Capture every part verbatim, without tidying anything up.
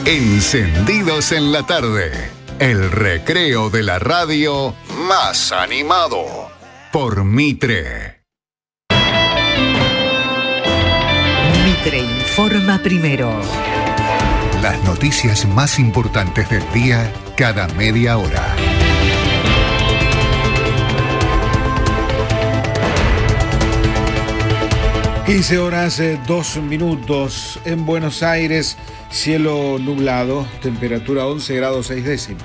Encendidos en la tarde. El recreo de la radio más animado. Por Mitre. Mitre informa primero. Las noticias más importantes del día cada media hora. quince horas, dos minutos en Buenos Aires, cielo nublado, temperatura once grados seis décimas.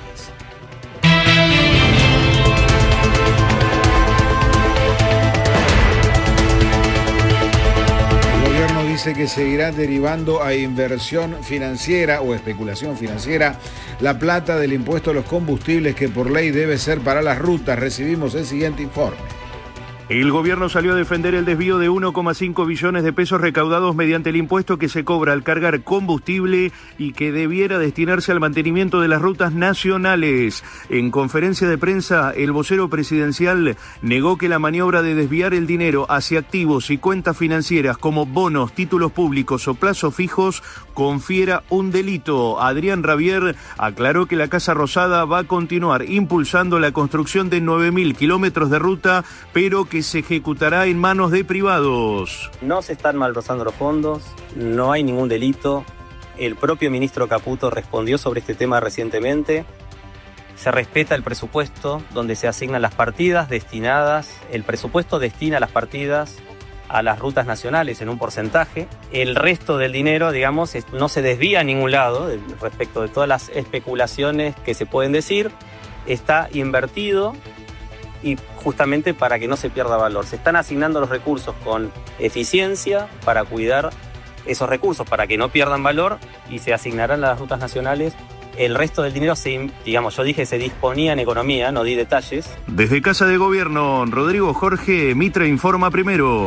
El gobierno dice que seguirá derivando a inversión financiera o especulación financiera la plata del impuesto a los combustibles que por ley debe ser para las rutas. Recibimos el siguiente informe. El gobierno salió a defender el desvío de uno coma cinco billones de pesos recaudados mediante el impuesto que se cobra al cargar combustible y que debiera destinarse al mantenimiento de las rutas nacionales. En conferencia de prensa, el vocero presidencial negó que la maniobra de desviar el dinero hacia activos y cuentas financieras como bonos, títulos públicos o plazos fijos confiera un delito. Adrián Rabier aclaró que la Casa Rosada va a continuar impulsando la construcción de nueve mil kilómetros de ruta, pero que se ejecutará en manos de privados. No se están malversando los fondos, no hay ningún delito. El propio ministro Caputo respondió sobre este tema recientemente. Se respeta el presupuesto donde se asignan las partidas destinadas. El presupuesto destina las partidas a las rutas nacionales en un porcentaje. El resto del dinero, digamos, no se desvía a ningún lado respecto de todas las especulaciones que se pueden decir. Está invertido y justamente para que no se pierda valor. Se están asignando los recursos con eficiencia para cuidar esos recursos, para que no pierdan valor, y se asignarán a las rutas nacionales. El resto del dinero, se, digamos, yo dije se disponía en economía, no di detalles. Desde Casa de Gobierno, Rodrigo Jorge, Mitre informa primero.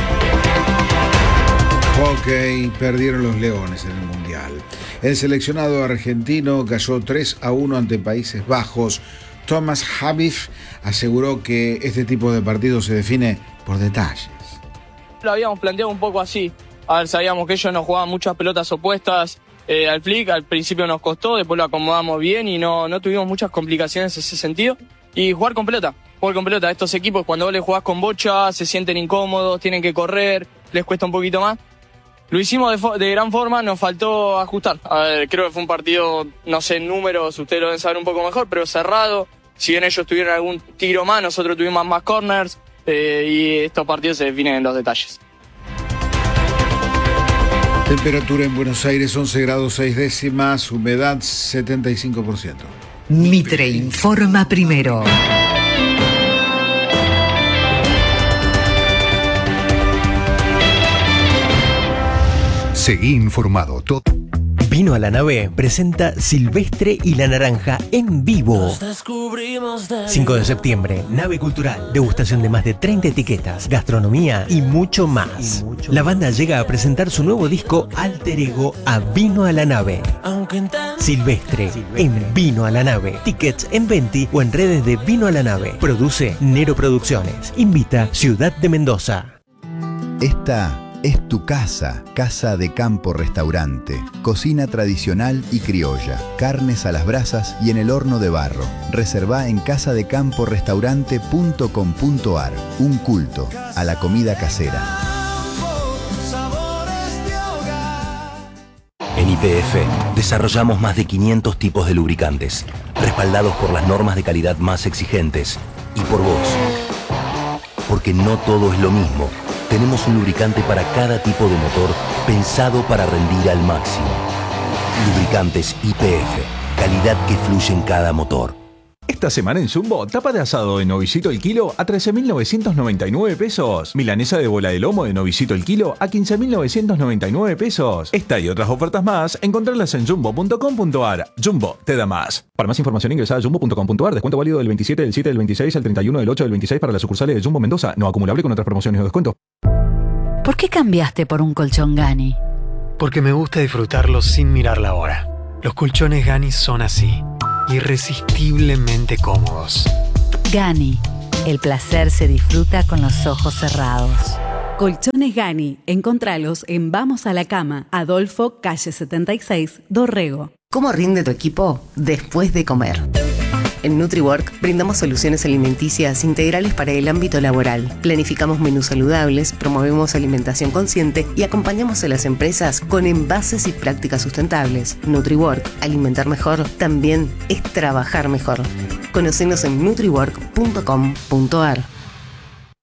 Hockey, perdieron los Leones en el Mundial. El seleccionado argentino cayó tres a uno ante Países Bajos. Thomas Habif aseguró que este tipo de partido se define por detalles. Lo habíamos planteado un poco así. A ver, sabíamos que ellos nos jugaban muchas pelotas opuestas eh, al flick. Al principio nos costó, después lo acomodamos bien y no, no tuvimos muchas complicaciones en ese sentido. Y jugar con pelota, jugar con pelota. Estos equipos, cuando vos les jugás con bocha, se sienten incómodos, tienen que correr, les cuesta un poquito más. Lo hicimos de, fo- de gran forma, nos faltó ajustar. A ver, creo que fue un partido, no sé en números, ustedes lo deben saber un poco mejor, pero cerrado. Si bien ellos tuvieron algún tiro más, nosotros tuvimos más corners eh, y estos partidos se definen en los detalles. Temperatura en Buenos Aires once grados seis décimas, humedad setenta y cinco por ciento. Mitre informa primero. Seguí informado. Todo. Vino a la Nave presenta Silvestre y la Naranja en vivo. cinco de septiembre, Nave Cultural. Degustación de más de treinta etiquetas, gastronomía y mucho más. Y mucho la banda más. Llega a presentar su nuevo disco Alter Ego a Vino a la Nave. Silvestre, Silvestre en Vino a la Nave. Tickets en Venti o en redes de Vino a la Nave. Produce Nero Producciones. Invita Ciudad de Mendoza. Esta es tu casa, Casa de Campo Restaurante. Cocina tradicional y criolla, carnes a las brasas y en el horno de barro. Reservá en casa de campo restaurante punto com punto ar. Un culto a la comida casera. En Y P F desarrollamos más de quinientos tipos de lubricantes, respaldados por las normas de calidad más exigentes y por vos. Porque no todo es lo mismo. Tenemos un lubricante para cada tipo de motor pensado para rendir al máximo. Lubricantes Y P F, calidad que fluye en cada motor. Esta semana en Jumbo, tapa de asado de novicito el kilo a trece mil novecientos noventa y nueve pesos. Milanesa de bola de lomo de novicito el kilo a quince mil novecientos noventa y nueve pesos. Esta y otras ofertas más, encontrarlas en jumbo punto com punto ar. Jumbo, te da más. Para más información ingresa a jumbo punto com punto ar. Descuento válido del veintisiete del siete del veintiséis al treinta y uno del ocho del veintiséis para las sucursales de Jumbo Mendoza. No acumulable con otras promociones o descuento. ¿Por qué cambiaste por un colchón Gani? Porque me gusta disfrutarlo sin mirar la hora. Los colchones Gani son así, irresistiblemente cómodos. Gani, el placer se disfruta con los ojos cerrados. Colchones Gani, encontralos en Vamos a la Cama, Adolfo, calle setenta y seis, Dorrego. ¿Cómo rinde tu equipo después de comer? En NutriWork brindamos soluciones alimenticias integrales para el ámbito laboral. Planificamos menús saludables, promovemos alimentación consciente y acompañamos a las empresas con envases y prácticas sustentables. NutriWork, alimentar mejor, también es trabajar mejor. Conocenos en nutriwork punto com punto ar.